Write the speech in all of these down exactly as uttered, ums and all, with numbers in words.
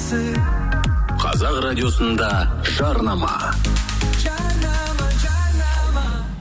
ағасы. Қазақ радиосында жарнама. Жарнама, жарнама.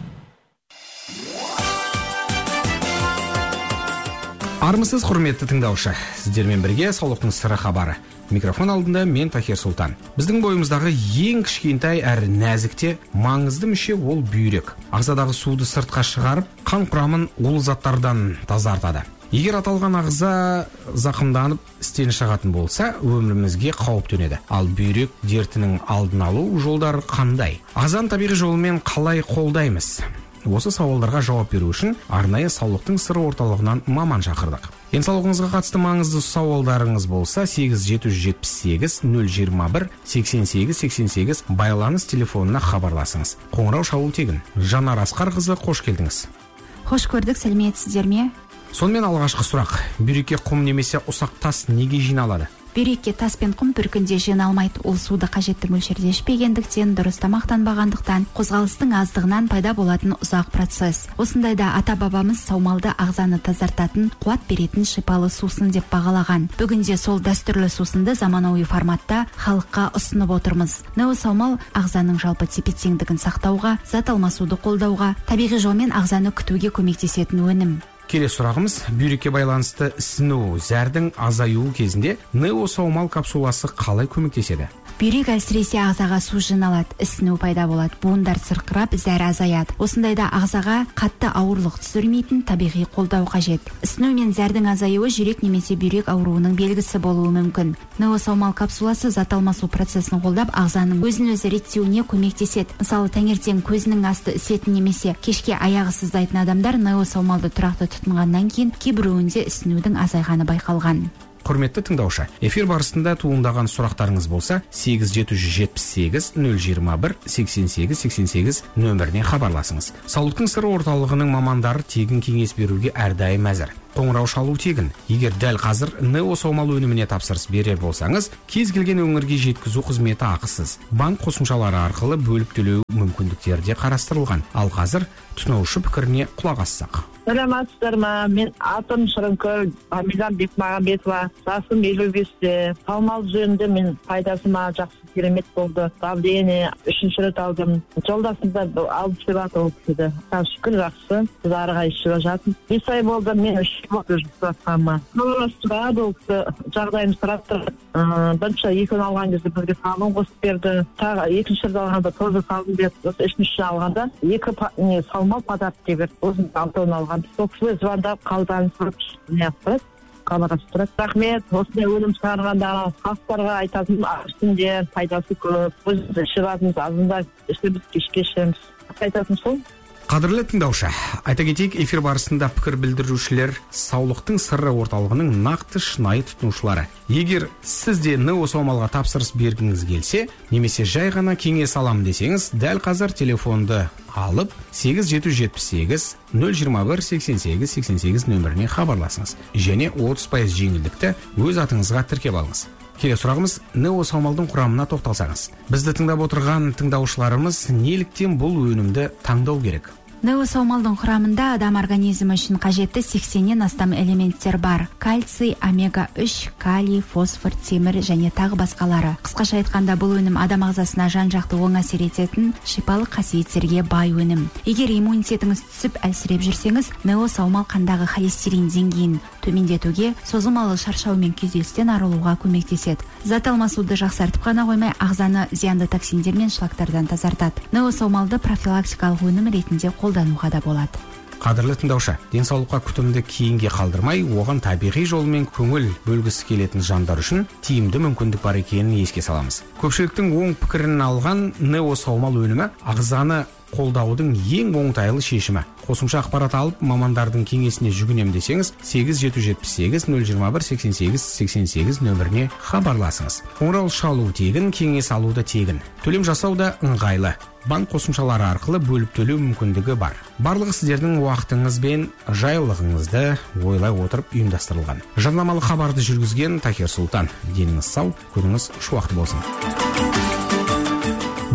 Армысыз, құрметті тыңдаушы. Сіздермен бірге саулықтың сыры хабары. Микрофон алдында мен Тахир Сұлтан. Біздің бойымыздағы ең кішкентай әрі нәзікте маңызды мүше ол бүйрек. Ағзадағы суды сыртқа шығарып, қан құрамын улы заттардан тазартады. Егер аталған ағза зақымданып істен шығатын болса, өмірімізге қауіп төнеді. Ал бүйрек дертінің алдын алу жолдары қандай? Ағзаны табиғи жолмен қалай қолдаймыз? Осы сауалдарға жауап беру үшін арнайы саулықтың сыры орталығынан маман шақырдық. Денсаулығыңызға қатысты маңызды сауалдарыңыз болса, сегіз жеті жүз жетпіс сегіз нөл жиырма бір сексен сегіз сексен сегіз байланыс телефонына хабарласыңыз. Қоңырау шалу тегін. Жанар Асқарқызы, қош келдіңіз. Қош көрдік, сәлеметсіздер ме? Сонымен алғашқы сұрақ. Бүйрекке құм немесе ұсақ тас неге жиналады? Бүйрекке тас пен құм бір күнде жиналмайды. Ол суды қажетті мөлшерде ішпегендіктен, дұрыс тамақтанбағандықтан, қозғалыстың аздығынан пайда болатын ұзақ процесс. Осындайда ата-бабамыз саумалды ағзаны тазартатын, қуат беретін шипалы сусын деп бағалаған. Бүгінде сол дәстүрлі сусынды заманауи форматта халыққа ұсынып отырмыз. Неосаумал ағзаның жалпы тепе-теңдігін сақтауға, зат алмасуды қолдауға, табиғи жолмен ағзаны күтуге көмектесетін өнім. Келесі сұрағымыз, бүйрекке байланысты ісіну, зәрдің азаюы кезінде неосаумал капсуласы қалай көмектеседі? Бүйрек әлсіресе ағзаға су жиналады, ісіну пайда болады, буындар сырқырап, зәрі азаяды. Осындайда ағзаға қатты ауырлық түсірмейтін табиғи қолдау қажет. Ісіну мен зәрдің азаюы жүрек немесе бүйрек ауруының белгісі болуы мүмкін. Неосаумал капсуласы зат алмасу процесін қолдап, ағзаның өзін-өзі реттеуіне көмектеседі. Мысалы, таңертең көзінің асты ісетін немесе кешке аяғы сыздайтын адамдар неосаумалды тұрақты тұтынғаннан кейін кейбіреуінде ісінудің азайғаны байқалған. Құрметті тыңдаушы, эфир барысында туындаған сұрақтарыңыз болса, сегіз жеті жүз жетпіс сегіз нөл жиырма бір сексен сегіз сексен сегіз нөміріне хабарласыңыз. Саулықтың сыры орталығының мамандары тегін кеңес беруге әрдайым әзір. Қоңырау шалу тегін. Егер дәл қазір неосаумал өніміне тапсырыс берер болсаңыз, кез келген өңірге жеткізу қызметі ақысыз. Банк қосымшалары арқылы бөліп төлеу мүмкіндіктері де қарастырылған. Ал қазір тұтынушы пікіріне құлақ ассақ. Саламатсыздар ма? Мен атым Шырынкөл, Амидан Бекмағамбетова, жасым елу бесте. Саумал жөнінде мен пайдасы ма жақсы керемет болды. Давление үшінші рет алдым. Жолдасым да алып жүріп ол кісіді. Шүкір жақсы. Біз арыға ішіп жатым. Бес ай болды, мен үш болды жатқанма. Хабарласып ол кісі жағдайым сұрап тұр. Бірінші екіні алған кезде бізге салым қосып берді. Тағы екінші рет алғанда тоже салым берді. Осы үшінші алғанда екі саумал подарок берді. Өзім алтауын алған. Сол кісі звондап қалдарын сұрап не yaptырады. Хабарласып тұрады. Рахмет. Осындай өнім шығарғанда халықтарға айтатын ішінде пайдасы көп. Біз ішіп жатырмыз, азында ішеміз, кешке ішеміз. Айтатын сол. Қадірлі тыңдаушы, айта кетейік, эфир барысында пікір білдірушілер саулықтың сыры орталығының нақты шынайы тұтынушылары. Егер сізде неосаумалға тапсырыс бергіңіз келсе, немесе жай ғана кеңес алам десеңіз, дәл қазір телефонды алып, сегіз жеті жүз жетпіс сегіз нөл жиырма бір сексен сегіз сексен сегіз нөміріне хабарласыңыз. Және отыз пайыз жеңілдікті өз атыңызға тіркеп алыңыз. Келесі сұрағымыз, неосаумалдың құрамына тоқталсаңыз. Бізді тыңдап отырған тыңдаушыларымыз неліктен бұл өнімді таңдау керек? Неосаумалдың құрамында адам организмі үшін қажетті сексеннен астам элементтер бар. Кальций, омега үш, калий, фосфор, темір және тағы басқалары. Қысқаша айтқанда, бұл өнім адам ағзасына жан-жақты оң әсер ететін шипалы қасиеттерге бай өнім. Егер иммунитетіңіз түсіп әлсіреп жүрсеңіз, неосаумал қандағы холестерин деңгейін төмендетуге, созылмалы шаршау мен күйзелістен арылуға көмектеседі. Зат алмасуды жақсартып қана қоймай, ағзаны зиянды токсиндер мен шлактардан тазартады. Неосаумалды профилактикалық өнім ретінде қолдануға да болады. Қадірлі тыңдаушы, денсаулыққа күтімді кейінге қалдырмай, оған табиғи жолмен көңіл бөлгісі келетін жандар үшін тиімді мүмкіндік бар екенін еске саламыз. Көпшіліктің оң пікірін алған неосаумал өнімі ағзаны қолдаудың ең оңтайлы шешімі. Қосымша ақпарат алып, мамандардың кеңесіне жүгінем десеңіз, сегіз жеті жүз жетпіс сегіз нөл жиырма бір сексен сегіз сексен сегіз нөміріне хабарласыңыз. Қоңырау шалу тегін, кеңес алуды тегін. Төлем жасау да ыңғайлы. Банк қосымшалары арқылы бөліп төлеу мүмкіндігі бар. Барлығы сіздердің уақытыңыз бен жайлылығыңызды ойлай отырып ұйымдастырылған. Жарнамалық хабарды жүргізген Тахир Сұлтан. Деніңіз сау, күніңіз шуақты болсын.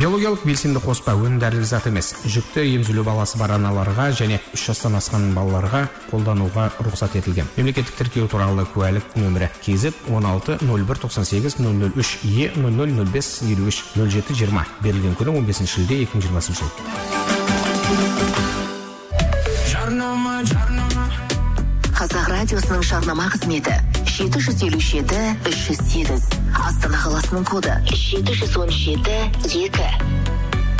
Биологиялық белсенді қоспа өнім дәрілік зат емес. Жүкті емізулі баласы бар аналарға және үш жастан асқан балаларға қолдануға рұқсат етілген. Мемлекеттік тіркеу туралы куәлік нөмірі кз он алты нөл бір тоқсан сегіз нөл нөл үш е нөл нөл нөл бес елу үш нөл жеті жиырма. Берілген күні он бесінші шілде екі мың жиырмасыншы жыл. Жарнама, жарнама. Қазақ радиосының жарнама қызметі жеті жүз елу жеті үш жүз сегіз. Астана қаласының коды жеті жүз он жеті екі.